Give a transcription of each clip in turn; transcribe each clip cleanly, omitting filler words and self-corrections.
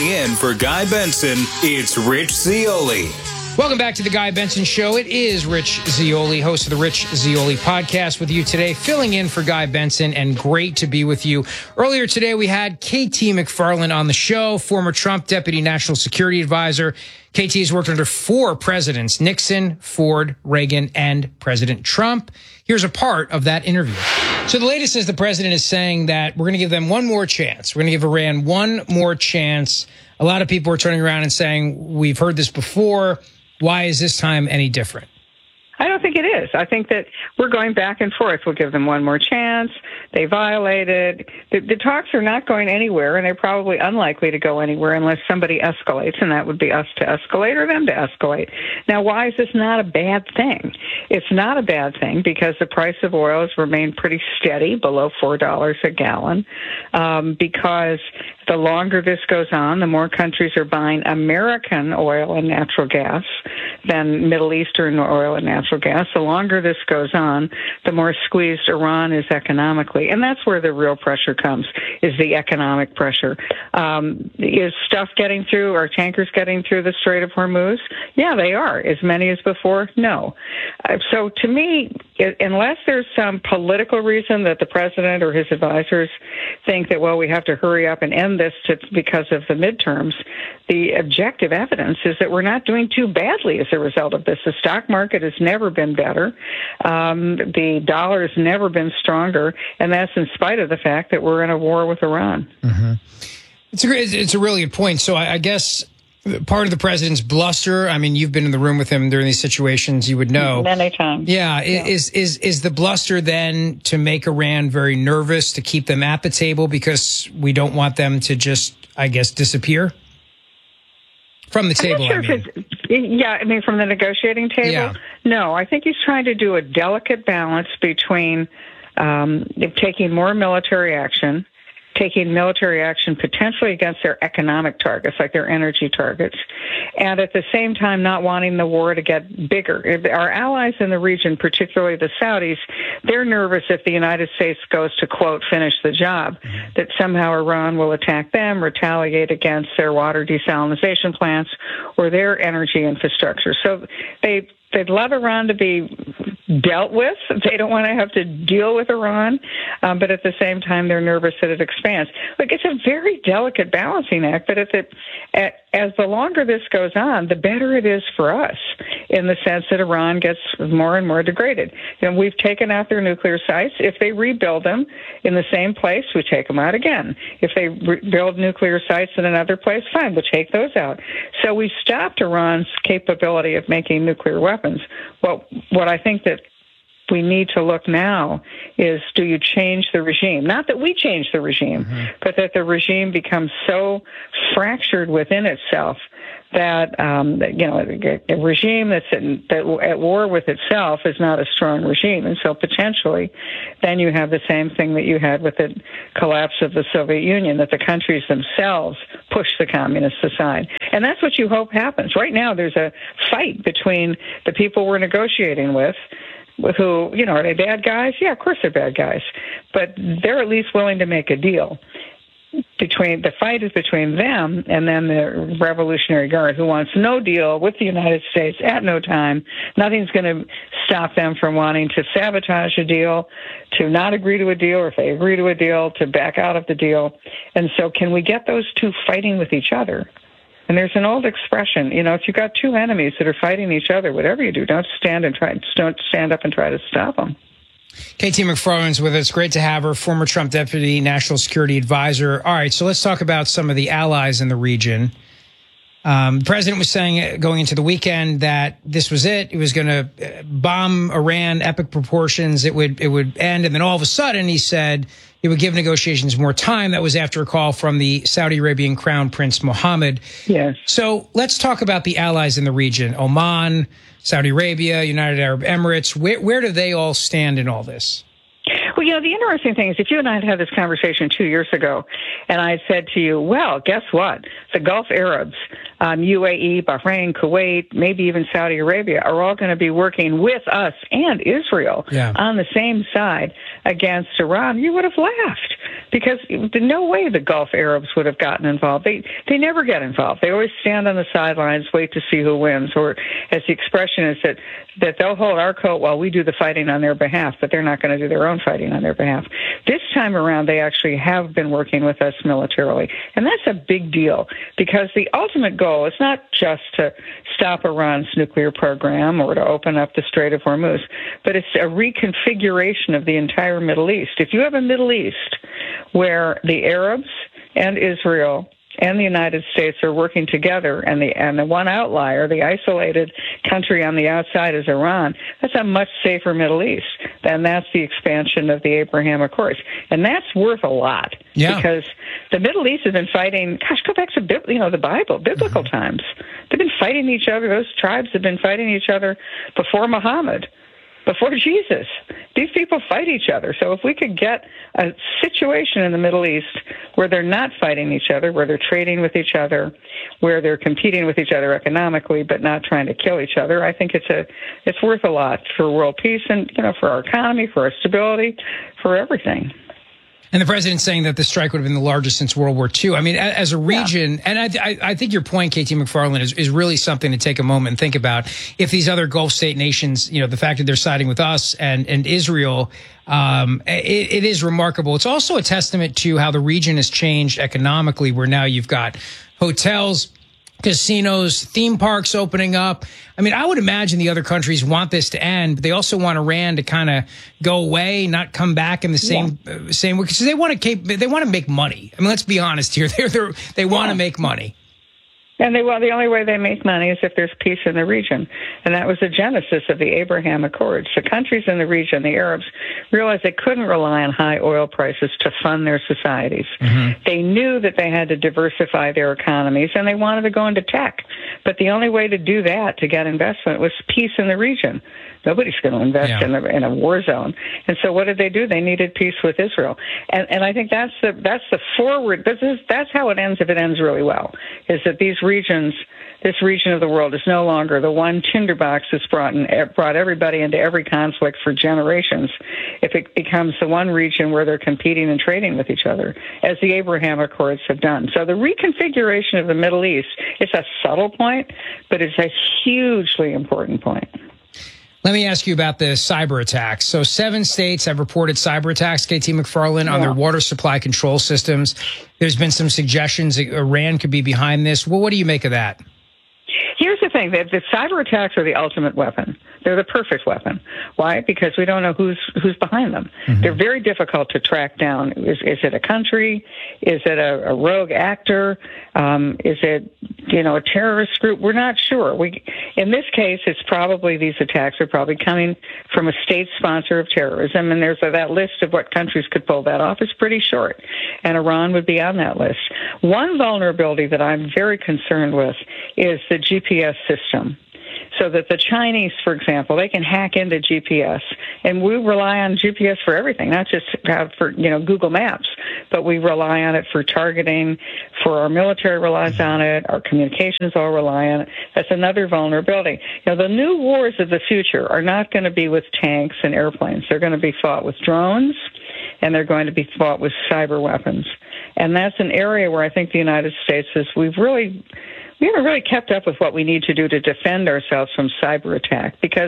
Filling in for Guy Benson, it's Rich Zeoli. Welcome back to the Guy Benson Show. It is Rich Zeoli, host of the Rich Zeoli podcast with you today, filling in for Guy Benson, and great to be with you. Earlier today, we had KT McFarland on the show, former Trump Deputy National Security Advisor. KT has worked under 4 presidents, Nixon, Ford, Reagan, and President Trump. Here's a part of that interview. So the latest is the president is saying that we're going to give them one more chance. We're going to give Iran one more chance. A lot of people are turning around and saying, we've heard this before. Why is this time any different? I don't think it is. I think that we're going back and forth. We'll give them one more chance. They violated. The talks are not going anywhere, and they're probably unlikely to go anywhere unless somebody escalates, and that would be us to escalate or them to escalate. Now, why is this not a bad thing? It's not a bad thing because the price of oil has remained pretty steady, below $4 a gallon, because the longer this goes on, the more countries are buying American oil and natural gas than Middle Eastern oil and natural gas. The longer this goes on, the more squeezed Iran is economically. And that's where the real pressure comes, is the economic pressure. Is stuff getting through? Are tankers getting through the Strait of Hormuz? Yeah, they are. As many as before? No. So to me, unless there's some political reason that the president or his advisors think that, well, we have to hurry up and end this because of the midterms, the objective evidence is that we're not doing too badly as a result of this. The stock market has never been better. The dollar has never been stronger, and that's in spite of the fact that we're in a war with Iran. Mm-hmm. It's a really good point. So I guess part of the president's bluster, I mean, you've been in the room with him during these situations, you would know. Many times. Yeah. Is the bluster then to make Iran very nervous, to keep them at the table because we don't want them to just, I guess, disappear? From the table, I'm not sure from the negotiating table? Yeah. No, I think he's trying to do a delicate balance between taking more military action, taking military action potentially against their economic targets, like their energy targets, and at the same time not wanting the war to get bigger. Our allies in the region, particularly the Saudis, they're nervous if the United States goes to, quote, finish the job, that somehow Iran will attack them, retaliate against their water desalination plants or their energy infrastructure. So they'd love Iran to be dealt with. They don't want to have to deal with Iran, but at the same time, they're nervous that it expands. Look, it's a very delicate balancing act, but as the longer this goes on, the better it is for us in the sense that Iran gets more and more degraded. You know, we've taken out their nuclear sites. If they rebuild them in the same place, we take them out again. If they build nuclear sites in another place, fine, we'll take those out. So we stopped Iran's capability of making nuclear weapons. Well, what I think that we need to look now is, do you change the regime? Not that we change the regime, but that the regime becomes so fractured within itself that a regime that's at war with itself is not a strong regime. And so potentially then you have the same thing that you had with the collapse of the Soviet Union, that the countries themselves push the communists aside. And that's what you hope happens. Right now there's a fight between the people we're negotiating with, who, are they bad guys? Yeah, of course they're bad guys. But they're at least willing to make a deal. The fight is between them and then the Revolutionary Guard, who wants no deal with the United States at no time. Nothing's going to stop them from wanting to sabotage a deal, to not agree to a deal, or if they agree to a deal, to back out of the deal. And so can we get those two fighting with each other? And there's an old expression, if you've got two enemies that are fighting each other, whatever you do, don't stand up and try to stop them. KT McFarland's with us. Great to have her, former Trump Deputy National Security Advisor. All right, so let's talk about some of the allies in the region. The president was saying going into the weekend that this was it. It was going to bomb Iran, epic proportions. It would end. And then all of a sudden he said he would give negotiations more time. That was after a call from the Saudi Arabian Crown Prince Mohammed. Yes. So let's talk about the allies in the region. Oman, Saudi Arabia, United Arab Emirates. Where do they all stand in all this? Well, the interesting thing is, if you and I had this conversation 2 years ago, and I had said to you, well, guess what? The Gulf Arabs, UAE, Bahrain, Kuwait, maybe even Saudi Arabia, are all going to be working with us and Israel on the same side against Iran, you would have laughed, because no way the Gulf Arabs would have gotten involved. They never get involved. They always stand on the sidelines, wait to see who wins, or as the expression is, that they'll hold our coat while we do the fighting on their behalf, but they're not going to do their own fighting on their behalf. This time around, they actually have been working with us militarily, and that's a big deal, because the ultimate goal is not just to stop Iran's nuclear program or to open up the Strait of Hormuz, but it's a reconfiguration of the entire Middle East. If you have a Middle East where the Arabs and Israel and the United States are working together, and the one outlier, the isolated country on the outside, is Iran, that's a much safer Middle East. And that's the expansion of the Abraham Accords. And that's worth a lot. Yeah. Because the Middle East has been fighting, go back to the Bible, biblical times. They've been fighting each other. Those tribes have been fighting each other before Muhammad, before Jesus. These people fight each other. So if we could get a situation in the Middle East where they're not fighting each other, where they're trading with each other, where they're competing with each other economically but not trying to kill each other, I think it's worth a lot for world peace and, for our economy, for our stability, for everything. And the president's saying that the strike would have been the largest since World War II. I mean, as a region, and I think your point, KT McFarland, is really something to take a moment and think about. If these other Gulf state nations, the fact that they're siding with us and Israel, it is remarkable. It's also a testament to how the region has changed economically, where now you've got hotels, casinos, theme parks opening up. I mean, I would imagine the other countries want this to end, but they also want Iran to kind of go away, not come back in the same way, because they want to make money. I mean, let's be honest here. They want to make money. And the only way they make money is if there's peace in the region. And that was the genesis of the Abraham Accords. The countries in the region, the Arabs, realized they couldn't rely on high oil prices to fund their societies. Mm-hmm. They knew that they had to diversify their economies, and they wanted to go into tech. But the only way to do that, to get investment, was peace in the region. Nobody's going to invest in a war zone. And so what did they do? They needed peace with Israel. And I think that's the forward. That's how it ends, if it ends really well, is that this region of the world is no longer the one tinderbox that's brought everybody into every conflict for generations. If it becomes the one region where they're competing and trading with each other, as the Abraham Accords have done. So the reconfiguration of the Middle East is a subtle point, but it's a hugely important point. Let me ask you about the cyber attacks. So 7 states have reported cyber attacks, KT McFarland, on their water supply control systems. There's been some suggestions that Iran could be behind this. Well, what do you make of that? Here's the thing. The cyber attacks are the ultimate weapon. They're the perfect weapon. Why? Because we don't know who's behind them. Mm-hmm. They're very difficult to track down. Is it a country? Is it a rogue actor? Is it, a terrorist group? We're not sure. In this case, these attacks are probably coming from a state sponsor of terrorism, and there's that list of what countries could pull that off is pretty short, and Iran would be on that list. One vulnerability that I'm very concerned with is the GPS system. So that the Chinese, for example, they can hack into GPS, and we rely on GPS for everything, not just for Google Maps, but we rely on it for targeting. For our military relies on it. Our communications all rely on it. That's another vulnerability. The new wars of the future are not going to be with tanks and airplanes. They're going to be fought with drones, and they're going to be fought with cyber weapons. And that's an area where I think the United States we haven't really kept up with what we need to do to defend ourselves from cyber attack, because,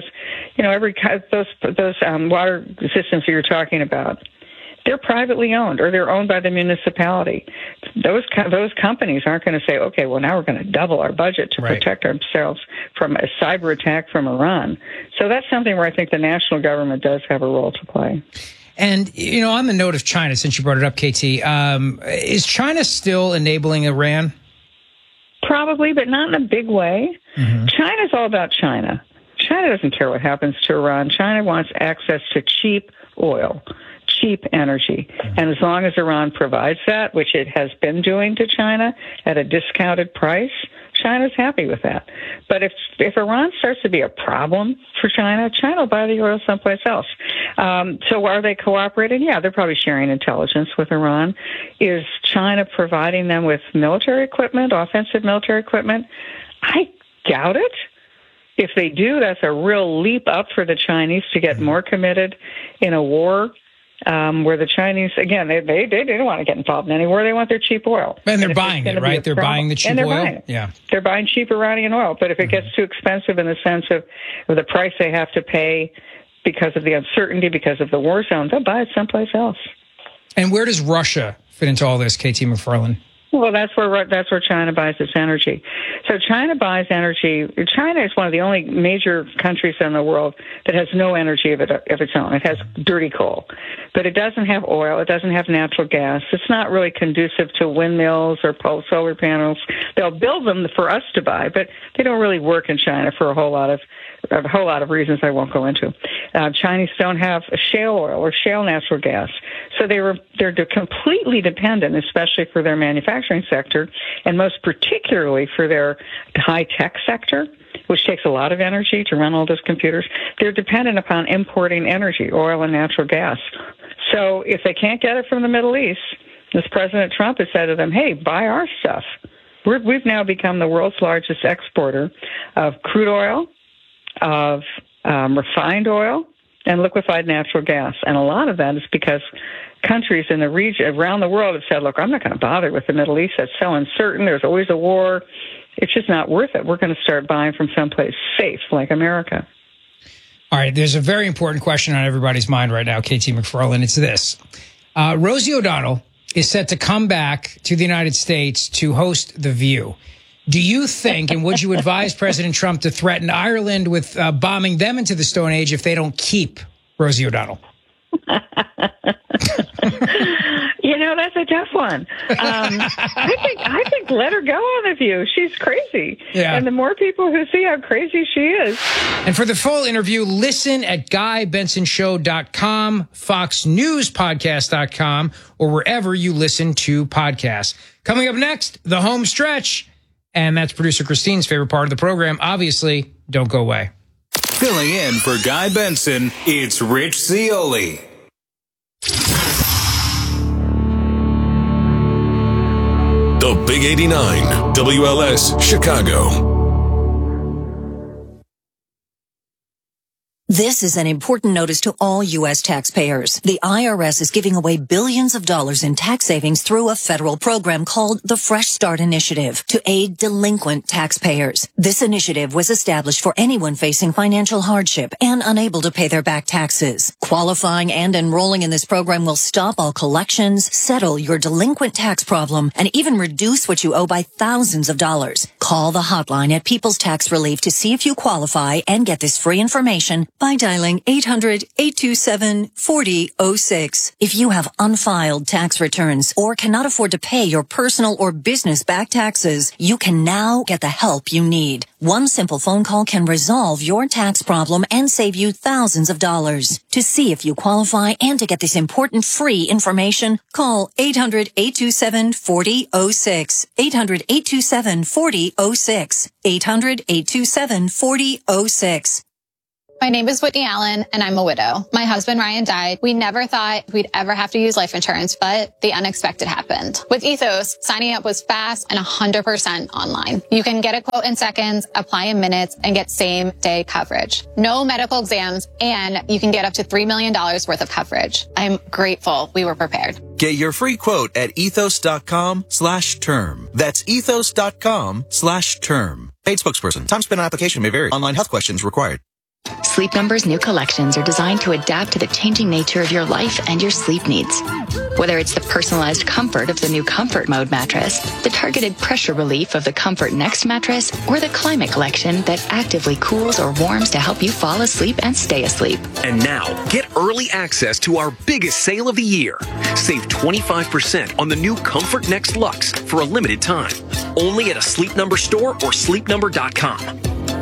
those water systems that you're talking about, they're privately owned, or they're owned by the municipality. Those companies aren't going to say, okay, well, now we're going to double our budget to protect ourselves from a cyber attack from Iran. So that's something where I think the national government does have a role to play. And, on the note of China, since you brought it up, KT, is China still enabling Iran? Probably, but not in a big way. Mm-hmm. China's all about China. China doesn't care what happens to Iran. China wants access to cheap oil, cheap energy. Mm-hmm. And as long as Iran provides that, which it has been doing to China at a discounted price, China's happy with that. But if Iran starts to be a problem for China, China will buy the oil someplace else. So are they cooperating? Yeah, they're probably sharing intelligence with Iran. Is China providing them with military equipment, offensive military equipment? I doubt it. If they do, that's a real leap up for the Chinese to get more committed in a war where the Chinese, again, they didn't want to get involved in any war. They want their cheap oil. And they're buying it, right? They're buying the cheap oil? Yeah. They're buying cheap Iranian oil. But if it gets too expensive in the sense of the price they have to pay because of the uncertainty, because of the war zone, they'll buy it someplace else. And where does Russia fit into all this, KT McFarland? Well, that's where China buys its energy. So China buys energy. China is one of the only major countries in the world that has no energy of its own. It has dirty coal, but it doesn't have oil. It doesn't have natural gas. It's not really conducive to windmills or solar panels. They'll build them for us to buy, but they don't really work in China for a whole lot of reasons I won't go into. Chinese don't have shale oil or shale natural gas, so they're completely dependent, especially for their manufacturing sector, and most particularly for their high-tech sector, which takes a lot of energy to run all those computers. They're dependent upon importing energy, oil and natural gas. So if they can't get it from the Middle East, as President Trump has said to them, hey, buy our stuff. We've now become the world's largest exporter of crude oil, of refined oil, and liquefied natural gas. And a lot of that is because countries in the region around the world have said, look, I'm not going to bother with the Middle East. That's so uncertain. There's always a war. It's just not worth it. We're going to start buying from someplace safe like America. All right. There's a very important question on everybody's mind right now, KT McFarland. It's this. Rosie O'Donnell is set to come back to the United States to host The View. Do you think, and would you advise President Trump to threaten Ireland with bombing them into the Stone Age if they don't keep Rosie O'Donnell? That's a tough one. I think let her go on The View. She's crazy. Yeah. And the more people who see how crazy she is. And for the full interview, listen at GuyBensonShow.com, FoxNewsPodcast.com, or wherever you listen to podcasts. Coming up next, the home stretch. And that's producer Christine's favorite part of the program. Obviously, don't go away. Filling in for Guy Benson, it's Rich Zeoli. The Big 89, WLS, Chicago. This is an important notice to all U.S. taxpayers. The IRS is giving away billions of dollars in tax savings through a federal program called the Fresh Start Initiative to aid delinquent taxpayers. This initiative was established for anyone facing financial hardship and unable to pay their back taxes. Qualifying and enrolling in this program will stop all collections, settle your delinquent tax problem, and even reduce what you owe by thousands of dollars. Call the hotline at People's Tax Relief to see if you qualify and get this free information by dialing 800-827-4006. If you have unfiled tax returns or cannot afford to pay your personal or business back taxes, you can now get the help you need. One simple phone call can resolve your tax problem and save you thousands of dollars. To see if you qualify and to get this important free information, call 800-827-4006. 800-827-4006. 800-827-4006. My name is Whitney Allen, and I'm a widow. My husband, Ryan, died. We never thought we'd ever have to use life insurance, but the unexpected happened. With Ethos, signing up was fast and 100% online. You can get a quote in seconds, apply in minutes, and get same-day coverage. No medical exams, and you can get up to $3 million worth of coverage. I'm grateful we were prepared. Get your free quote at ethos.com/term. That's ethos.com/term. Paid spokesperson. Time spent on application may vary. Online health questions required. Sleep Number's new collections are designed to adapt to the changing nature of your life and your sleep needs. Whether it's the personalized comfort of the new Comfort Mode mattress, the targeted pressure relief of the Comfort Next mattress, or the Climate Collection that actively cools or warms to help you fall asleep and stay asleep. And now, get early access to our biggest sale of the year. Save 25% on the new Comfort Next Luxe for a limited time. Only at a Sleep Number store or sleepnumber.com.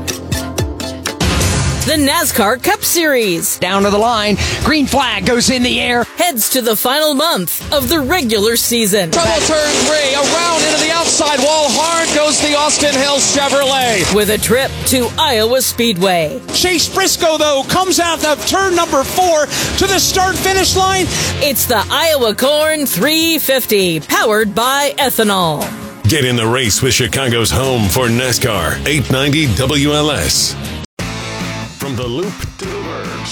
The NASCAR Cup Series. Down to the line. Green flag goes in the air. Heads to the final month of the regular season. Trouble turn 3. Around into the outside wall. Hard goes the Austin Hills Chevrolet. With a trip to Iowa Speedway. Chase Briscoe, though, comes out of turn number 4 to the start-finish line. It's the Iowa Corn 350, powered by ethanol. Get in the race with Chicago's home for NASCAR, 890 WLS. From the Loop to the Burbs, Guy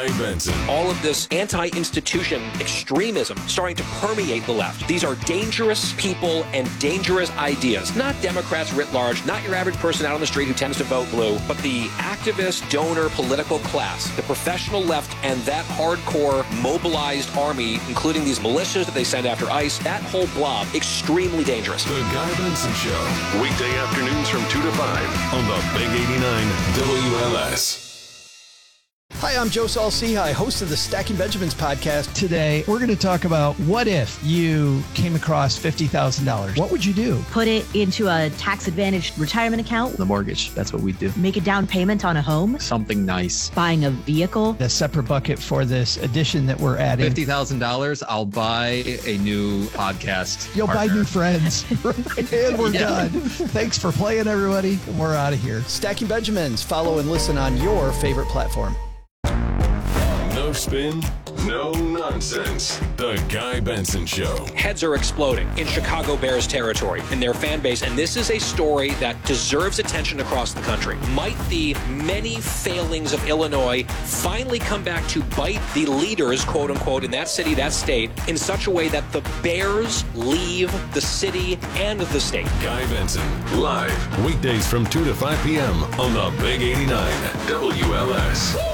Guy Benson. All of this anti-institution extremism starting to permeate the left. These are dangerous people and dangerous ideas. Not Democrats writ large, not your average person out on the street who tends to vote blue, but the activist, donor, political class, the professional left, and that hardcore mobilized army, including these militias that they send after ICE, that whole blob, extremely dangerous. The Guy Benson Show. Weekday afternoons from 2 to 5 on the Big 89 WLS. Hi, I'm Joe Saul-Sehy, host of the Stacking Benjamins podcast. Today, we're going to talk about what if you came across $50,000. What would you do? Put it into a tax-advantaged retirement account. The mortgage, that's what we do. Make a down payment on a home. Something nice. Buying a vehicle. A separate bucket for this addition that we're adding. $50,000, I'll buy a new podcast. You'll partner. buy new friends. And we're done. Thanks for playing, everybody. And we're out of here. Stacking Benjamins. Follow and listen on your favorite platform. No spin, no nonsense. The Guy Benson Show. Heads are exploding in Chicago Bears territory in their fan base, and this is a story that deserves attention across the country. Might the many failings of Illinois finally come back to bite the leaders, quote unquote, in that city, that state, in such a way that the Bears leave the city and the state? Guy Benson, live, weekdays from 2 to 5 p.m. on the Big 89 WLS.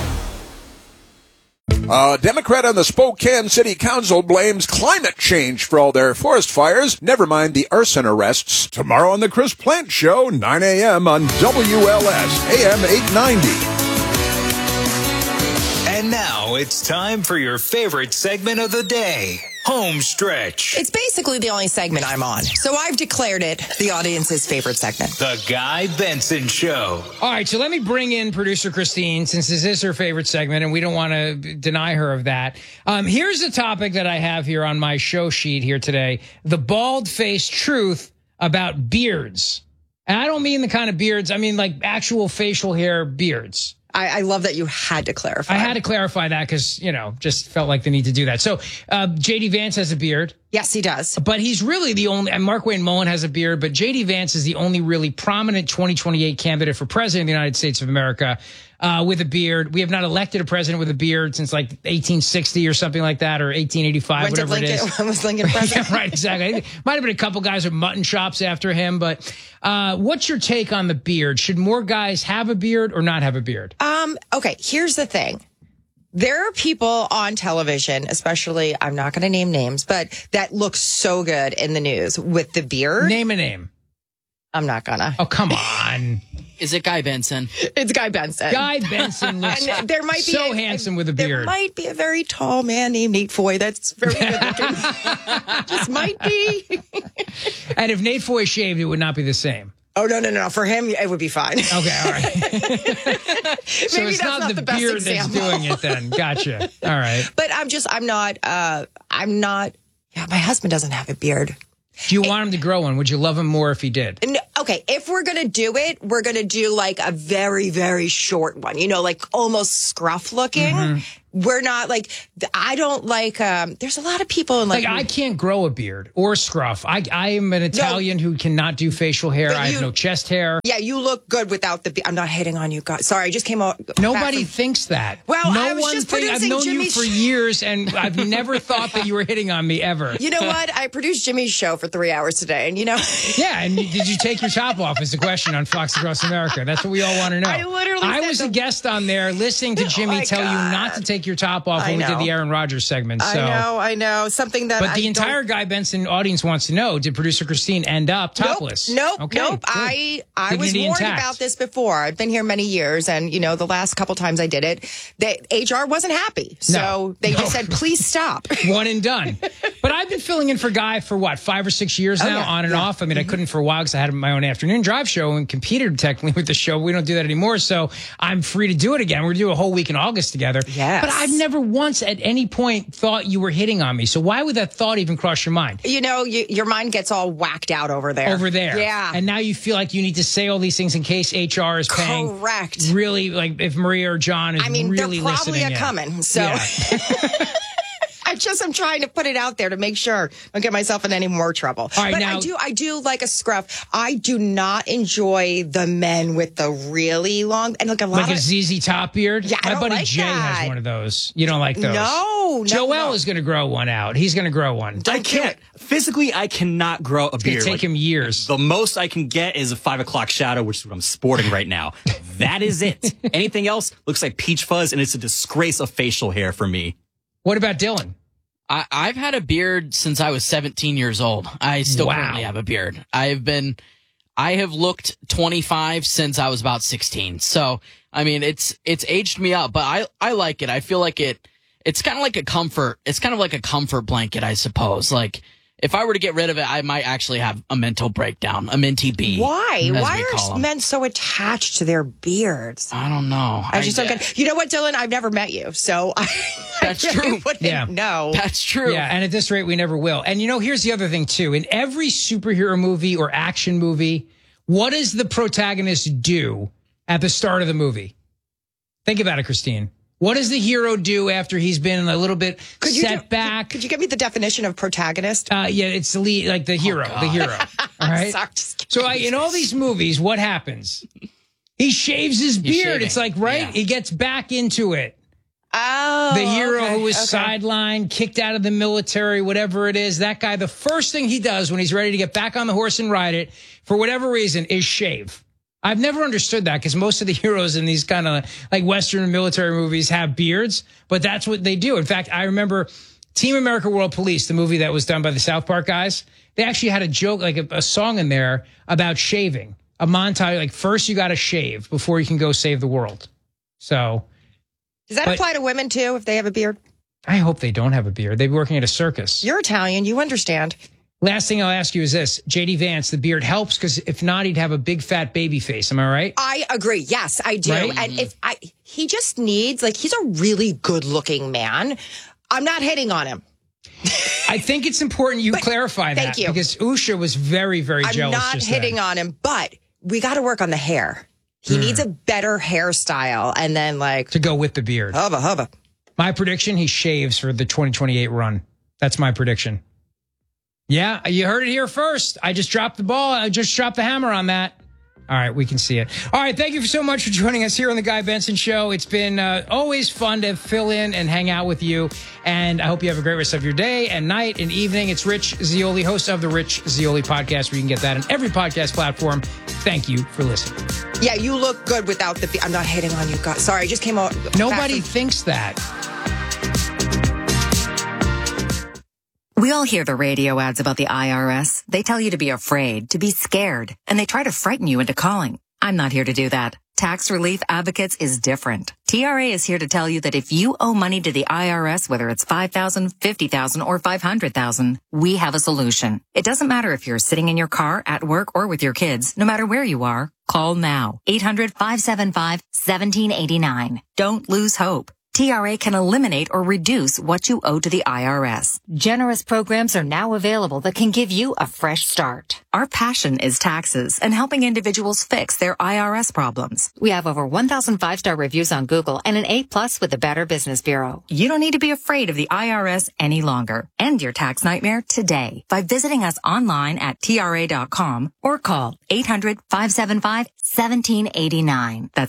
A Democrat on the Spokane City Council blames climate change for all their forest fires. Never mind the arson arrests. Tomorrow on the Chris Plant Show, 9 a.m. on WLS, AM 890. And now it's time for your favorite segment of the day, Home Stretch. It's basically the only segment I'm on, so I've declared it the audience's favorite segment. The Guy Benson Show. All right, so let me bring in producer Christine, since this is her favorite segment, and we don't want to deny her of that. Here's a topic that I have here on my show sheet here today, the bald-faced truth about beards. And I don't mean the kind of beards, I mean like actual facial hair beards. I love that you had to clarify. I had to clarify that because, just felt like the need to do that. So J.D. Vance has a beard. Yes, he does. But he's really the only, and Markwayne Mullin has a beard, but J.D. Vance is the only really prominent 2028 candidate for president of the United States of America with a beard. We have not elected a president with a beard since like 1860 or something like that, or 1885, whatever it is. When was Lincoln president? Yeah, right, exactly. Might have been a couple guys with mutton chops after him, but what's your take on the beard? Should more guys have a beard or not have a beard? Okay, here's the thing. There are people on television, especially, I'm not going to name names, but that look so good in the news with the beard. Name a name. I'm not gonna. Oh, come on. Is it Guy Benson? It's Guy Benson. Guy Benson looks and there might be so handsome with a beard. There might be a very tall man named Nate Foy that's very good looking. Just might be. And if Nate Foy shaved, it would not be the same. Oh, no. For him, it would be fine. Okay, all right. So Maybe it's that's not the best beard example. that's doing it then. Gotcha. All right. But I'm not, my husband doesn't have a beard. Do you want him to grow one? Would you love him more if he did? No, okay, if we're going to do it, we're going to do like a very, very short one, like almost scruff looking. Mm-hmm. We're not like, I don't like, there's a lot of people in like I can't grow a beard or scruff. I am an Italian who cannot do facial hair. I have no chest hair. Yeah, you look good without the beard. I'm not hitting on you guys. Sorry, I just came out. Nobody thinks that. Well, no I was one just thinks. I've known you for years, and I've never thought that you were hitting on me ever. You know what? I produced Jimmy's show for 3 hours today, and Yeah, and did you take your top off is the question on Fox Across America. That's what we all want to know. I was a guest on there listening to Jimmy tell you not to take your top off when we did the Aaron Rodgers segment. So. I know. Something that But the entire Guy Benson audience wants to know, did producer Christine end up topless? Nope. Okay, nope. I was warned intact. about this before. I've been here many years, and, the last couple times I did it, the HR wasn't happy. So they just said, please stop. One and done. But I've been filling in for Guy for, 5 or 6 years now, on and off. I mean, I couldn't for a while because I had my own afternoon drive show and competed technically with the show. We don't do that anymore, so I'm free to do it again. We're going to do a whole week in August together. Yes. But I've never once at any point thought you were hitting on me. So why would that thought even cross your mind? Your mind gets all whacked out over there. Yeah. And now you feel like you need to say all these things in case HR is paying. Correct. Really, like if Maria or John is really listening. they're probably a coming. So. Yeah. I'm trying to put it out there to make sure I don't get myself in any more trouble. All right, but now, I do like a scruff. I do not enjoy the men with the really long and like a ZZ Top beard. Yeah, my buddy like Jay that. has one of those. You don't like those? No. Joel is going to grow one out. He's going to grow one. I can't. Physically, I cannot grow a beard. It'll take him years. The most I can get is a 5 o'clock shadow, which is what I'm sporting right now. That is it. Anything else looks like peach fuzz, and it's a disgrace of facial hair for me. What about Dylan? I've had a beard since I was 17 years old. I still currently have a beard. I have looked 25 since I was about 16. So, I mean, it's aged me up, but I like it. I feel like it's kind of like a comfort. It's kind of like a comfort blanket, I suppose. Like, if I were to get rid of it, I might actually have a mental breakdown, a minty bee. Why? Why are men so attached to their beards? I don't know. I just don't get. You know what, Dylan? I've never met you, so that's really true. Yeah, no, that's true. Yeah, and at this rate, we never will. And here's the other thing too. In every superhero movie or action movie, what does the protagonist do at the start of the movie? Think about it, Christine. What does the hero do after he's been a little bit set back? Could you give me the definition of protagonist? Yeah, it's the lead, like the hero. The hero. All right. Sorry, so in all these movies, what happens? He shaves his beard. It's like, right? Yeah. He gets back into it. Oh. The hero who was sidelined, kicked out of the military, whatever it is, that guy, the first thing he does when he's ready to get back on the horse and ride it, for whatever reason, is shave. I've never understood that because most of the heroes in these kind of like Western military movies have beards, but that's what they do. In fact, I remember Team America World Police, the movie that was done by the South Park guys. They actually had a joke, like a song in there about shaving, a montage. Like first you got to shave before you can go save the world. So does that apply to women too if they have a beard? I hope they don't have a beard. They'd be working at a circus. You're Italian. You understand. Last thing I'll ask you is this. J.D. Vance, the beard helps because if not, he'd have a big fat baby face. Am I right? I agree. Yes, I do. Right? And he just needs, he's a really good looking man. I'm not hitting on him. I think it's important you clarify that. Thank you. Because Usha was very, very jealous. I'm not hitting on him, but we got to work on the hair. He needs a better hairstyle and then to go with the beard. Hubba. My prediction, he shaves for the 2028 run. That's my prediction. Yeah, you heard it here first. I just dropped the ball. I just dropped the hammer on that. All right, we can see it. All right, thank you so much for joining us here on the Guy Benson Show. It's been always fun to fill in and hang out with you. And I hope you have a great rest of your day and night and evening. It's Rich Zeoli, host of the Rich Zeoli Podcast, where you can get that on every podcast platform. Thank you for listening. Yeah, you look good without the... I'm not hitting on you guys. Sorry, I just came out... Nobody thinks that. We all hear the radio ads about the IRS. They tell you to be afraid, to be scared, and they try to frighten you into calling. I'm not here to do that. Tax Relief Advocates is different. TRA is here to tell you that if you owe money to the IRS, whether it's $5,000, $50,000, or $500,000, we have a solution. It doesn't matter if you're sitting in your car, at work, or with your kids. No matter where you are, call now. 800-575-1789. Don't lose hope. TRA can eliminate or reduce what you owe to the IRS. Generous programs are now available that can give you a fresh start. Our passion is taxes and helping individuals fix their IRS problems. We have over 1,000 5-star reviews on Google and an A+ with the Better Business Bureau. You don't need to be afraid of the IRS any longer. End your tax nightmare today by visiting us online at TRA.com or call 800-575-1789. That's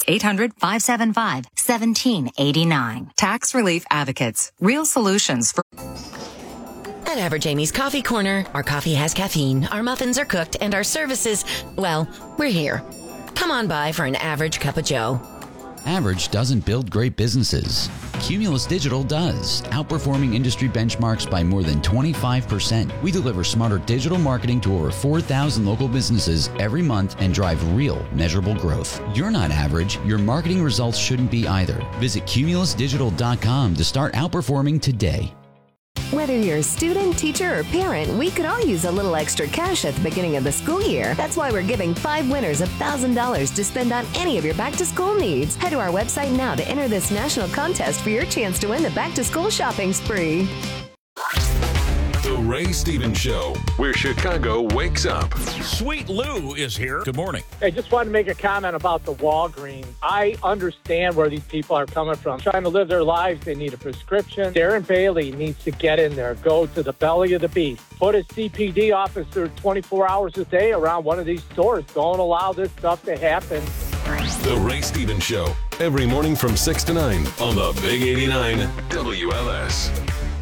800-575-1789. Tax Relief Advocates. Real solutions for... At Average Amy's Coffee Corner, our coffee has caffeine, our muffins are cooked, and our services, well, we're here. Come on by for an average cup of joe. Average doesn't build great businesses. Cumulus Digital does, outperforming industry benchmarks by more than 25%. We deliver smarter digital marketing to over 4,000 local businesses every month and drive real, measurable growth. You're not average. Your marketing results shouldn't be either. Visit cumulusdigital.com to start outperforming today. Whether you're a student, teacher, or parent, we could all use a little extra cash at the beginning of the school year. That's why we're giving 5 winners $1,000 to spend on any of your back-to-school needs. Head to our website now to enter this national contest for your chance to win the back-to-school shopping spree. The Ray Stevens Show, where Chicago wakes up. Sweet Lou is here. Good morning. I just wanted to make a comment about the Walgreens. I understand where these people are coming from. Trying to live their lives, they need a prescription. Darren Bailey needs to get in there, go to the belly of the beast. Put a CPD officer 24 hours a day around one of these stores. Don't allow this stuff to happen. The Ray Stevens Show, every morning from 6 to 9 on the Big 89 WLS.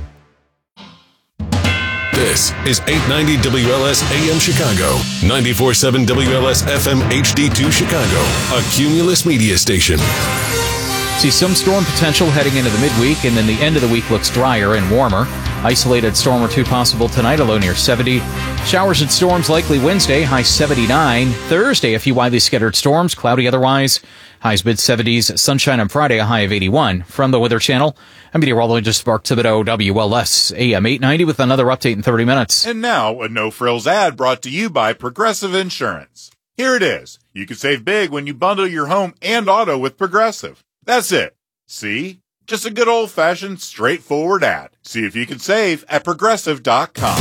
This is 890 WLS AM Chicago, 94.7 WLS FM HD2 Chicago, a Cumulus media station. See some storm potential heading into the midweek, and then the end of the week looks drier and warmer. Isolated storm or two possible tonight, a low near 70. Showers and storms likely Wednesday, high 79. Thursday, a few widely scattered storms, cloudy otherwise. Highs mid-70s, sunshine on Friday, a high of 81. From the Weather Channel, I'm meteorologist Mark Thibodeau, WLS AM 890 with another update in 30 minutes. And now, a no-frills ad brought to you by Progressive Insurance. Here it is. You can save big when you bundle your home and auto with Progressive. That's it. See? Just a good old-fashioned, straightforward ad. See if you can save at Progressive.com.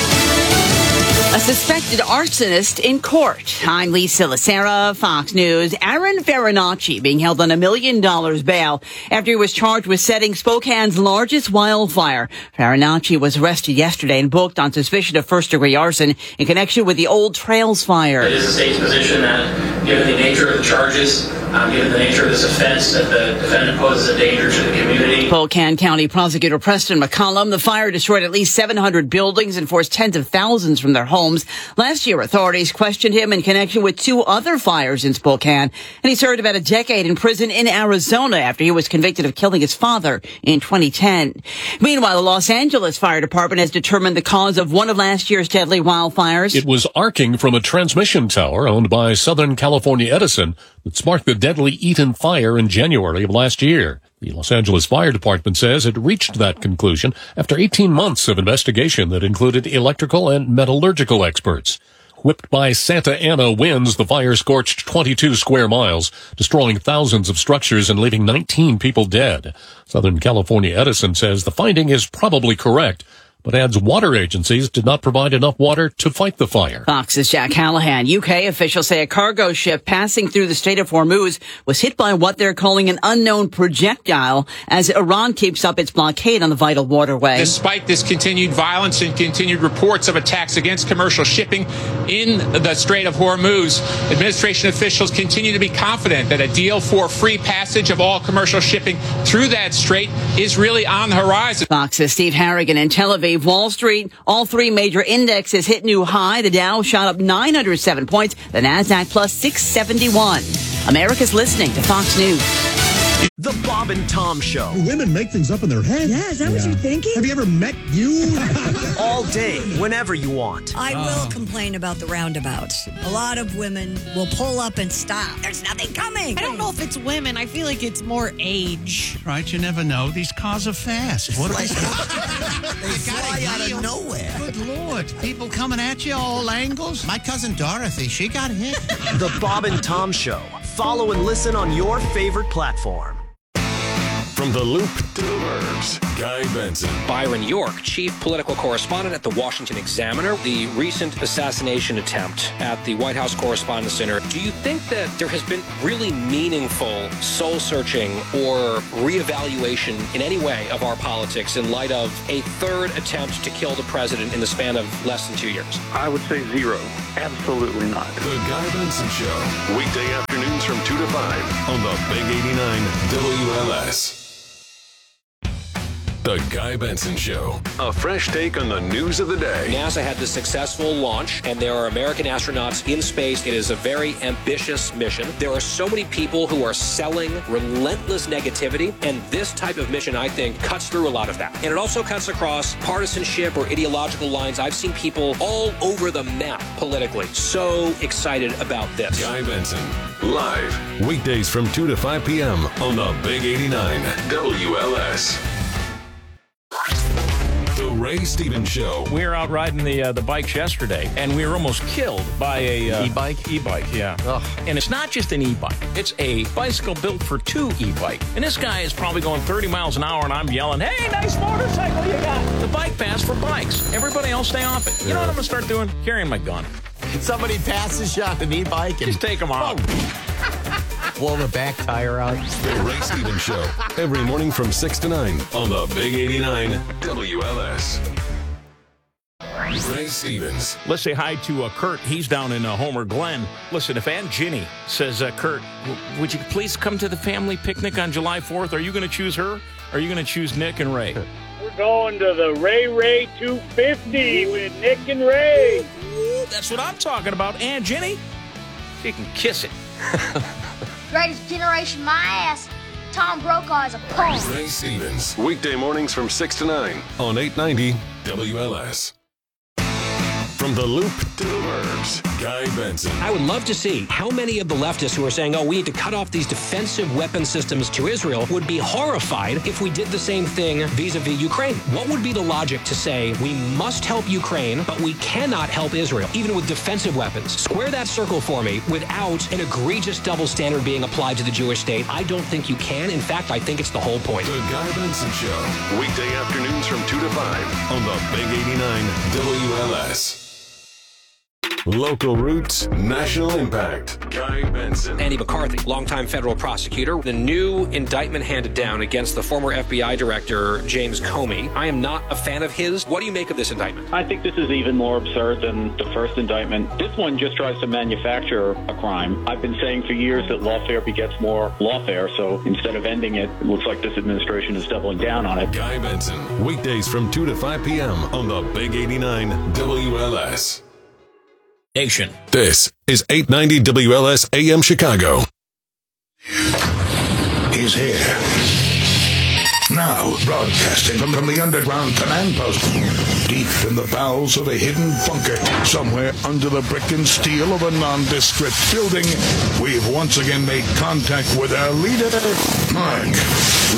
A suspected arsonist in court. I'm Lisa Lacera, Fox News. Aaron Farinacci being held on $1 million bail after he was charged with setting Spokane's largest wildfire. Farinacci was arrested yesterday and booked on suspicion of first-degree arson in connection with the Old Trails fire. It is the state's position that, given the nature of the charges, given the nature of this offense, that the defendant poses a danger to the community. Spokane County Prosecutor Preston McCollum. The fire destroyed at least 700 buildings and forced tens of thousands from their homes. Last year, authorities questioned him in connection with 2 other fires in Spokane, and he served about a decade in prison in Arizona after he was convicted of killing his father in 2010. Meanwhile, the Los Angeles Fire Department has determined the cause of one of last year's deadly wildfires. It was arcing from a transmission tower owned by Southern California Edison that sparked the deadly Eaton fire in January of last year. The Los Angeles Fire Department says it reached that conclusion after 18 months of investigation that included electrical and metallurgical experts. Whipped by Santa Ana winds, the fire scorched 22 square miles, destroying thousands of structures and leaving 19 people dead. Southern California Edison says the finding is probably correct, but adds water agencies did not provide enough water to fight the fire. Fox's Jack Callahan. UK officials say a cargo ship passing through the Strait of Hormuz was hit by what they're calling an unknown projectile as Iran keeps up its blockade on the vital waterway. Despite this continued violence and continued reports of attacks against commercial shipping in the Strait of Hormuz, administration officials continue to be confident that a deal for free passage of all commercial shipping through that strait is really on the horizon. Fox's Steve Harrigan in Tel Aviv. Wall Street, all 3 major indexes hit new high. The Dow shot up 907 points. The Nasdaq plus 671. America's listening to Fox News. The Bob and Tom Show. Do women make things up in their head? Yeah, is that what you're thinking? Have you ever met you? All day, whenever you want. I will complain about the roundabouts. A lot of women will pull up and stop. There's nothing coming. I don't know if it's women. I feel like it's more age. Right, you never know. These cars are fast. What are they? They fly out of nowhere. Good Lord. People coming at you all angles. My cousin Dorothy, she got hit. The Bob and Tom Show. Follow and listen on your favorite platform. From the Loop to the Burbs, Guy Benson. Byron York, chief political correspondent at the Washington Examiner. The recent assassination attempt at the White House Correspondents' Center. Do you think that there has been really meaningful soul-searching or reevaluation in any way of our politics in light of a third attempt to kill the president in the span of less than 2 years? I would say zero. Absolutely not. The Guy Benson Show. Weekday afternoons from 2 to 5 on the Big 89 WLS. The Guy Benson Show. A fresh take on the news of the day. NASA had the successful launch, and there are American astronauts in space. It is a very ambitious mission. There are so many people who are selling relentless negativity, and this type of mission, I think, cuts through a lot of that. And it also cuts across partisanship or ideological lines. I've seen people all over the map politically. So excited about this. Guy Benson, live, weekdays from 2 to 5 p.m. on the Big 89 WLS. The Ray Stevens Show. We were out riding the bikes yesterday, and we were almost killed by a e-bike. E-bike, yeah. Ugh. And it's not just an e-bike; it's a bicycle built for two e-bike. And this guy is probably going 30 miles an hour, and I'm yelling, "Hey, nice motorcycle you got!" The bike pass for bikes. Everybody else stay off it. You know what I'm gonna start doing? Carrying my gun. Somebody passes you on an e-bike and just take them out. Blow the back tire out. The Ray Stevens Show. Every morning from 6 to 9 on the Big 89 WLS. Ray Stevens. Let's say hi to Kurt. He's down in Homer Glen. Listen, if Aunt Ginny says, Kurt, would you please come to the family picnic on July 4th? Are you going to choose her? Or are you going to choose Nick and Ray? We're going to the Ray 250 with Nick and Ray. That's what I'm talking about. Aunt Ginny, she can kiss it. Greatest generation, my ass. Tom Brokaw is a punk. Ray Stevens. Weekday mornings from 6 to 9 on 890 WLS. From the Loop to the Burbs, Guy Benson. I would love to see how many of the leftists who are saying, we need to cut off these defensive weapon systems to Israel would be horrified if we did the same thing vis-a-vis Ukraine. What would be the logic to say we must help Ukraine, but we cannot help Israel, even with defensive weapons? Square that circle for me without an egregious double standard being applied to the Jewish state. I don't think you can. In fact, I think it's the whole point. The Guy Benson Show. Weekday afternoons from 2 to 5 on the Big 89 WLS. Local roots, national impact. Guy Benson. Andy McCarthy, longtime federal prosecutor. The new indictment handed down against the former FBI director, James Comey. I am not a fan of his. What do you make of this indictment? I think this is even more absurd than the first indictment. This one just tries to manufacture a crime. I've been saying for years that lawfare begets more lawfare, so instead of ending it, it looks like this administration is doubling down on it. Guy Benson, weekdays from 2 to 5 p.m. on the Big 89 WLS. Nation. This is 890 WLS AM Chicago. He's here. Now, broadcasting from the underground command post, deep in the bowels of a hidden bunker, somewhere under the brick and steel of a nondescript building, we've once again made contact with our leader, Mark